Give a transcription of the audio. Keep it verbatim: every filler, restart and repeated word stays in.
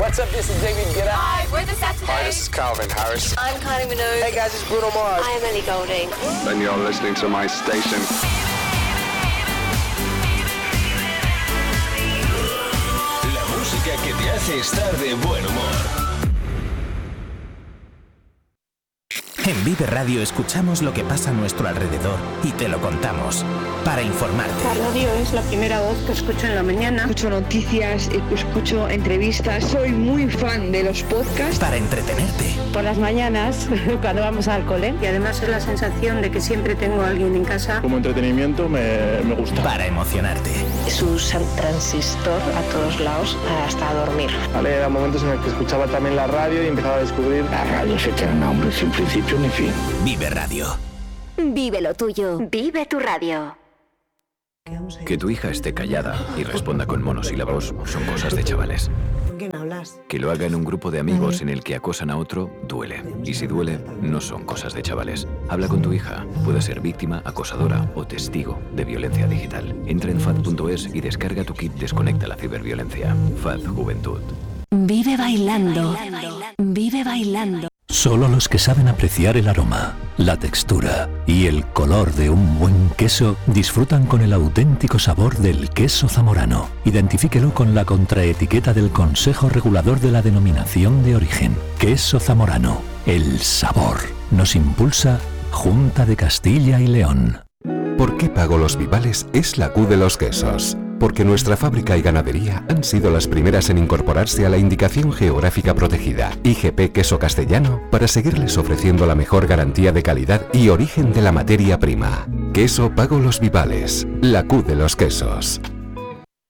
What's up, this is David Guetta. Hi, we're the Saturday. Hi, this is Calvin Harris. I'm Kylie Minogue. Hey guys, it's Bruno Mars. I am Ellie Goulding. And you're listening to my station. La música que te hace estar de buen humor. En Vive Radio escuchamos lo que pasa a nuestro alrededor y te lo contamos para informarte. La radio es la primera voz que escucho en la mañana. Escucho noticias, escucho entrevistas. Soy muy fan de los podcasts. Para entretenerte. Por las mañanas, cuando vamos al cole. Y además es la sensación de que siempre tengo a alguien en casa. Como entretenimiento me, me gusta. Para emocionarte. Es un transistor a todos lados hasta dormir. Vale, eran momentos en los que escuchaba también la radio y empezaba a descubrir. La radio se tiene nombre sin principio ni fin. Vive Radio. Vive lo tuyo. Vive tu radio. Que tu hija esté callada y responda con monosílabos son cosas de chavales. ¿Con quién hablas? Que lo haga en un grupo de amigos en el que acosan a otro, duele. Y si duele, no son cosas de chavales. Habla con tu hija. Puede ser víctima, acosadora o testigo de violencia digital. Entra en fad punto es y descarga tu kit Desconecta la ciberviolencia. F A D Juventud. Vive bailando. Vive bailando. Solo los que saben apreciar el aroma, la textura y el color de un buen queso disfrutan con el auténtico sabor del queso zamorano. Identifíquelo con la contraetiqueta del Consejo Regulador de la Denominación de Origen. Queso zamorano. El sabor. Nos impulsa Junta de Castilla y León. ¿Por qué Pago Los Vivales es la Q de los quesos? Porque nuestra fábrica y ganadería han sido las primeras en incorporarse a la Indicación Geográfica Protegida I G P Queso Castellano para seguirles ofreciendo la mejor garantía de calidad y origen de la materia prima. Queso Pago Los Vivales, la Q de los quesos.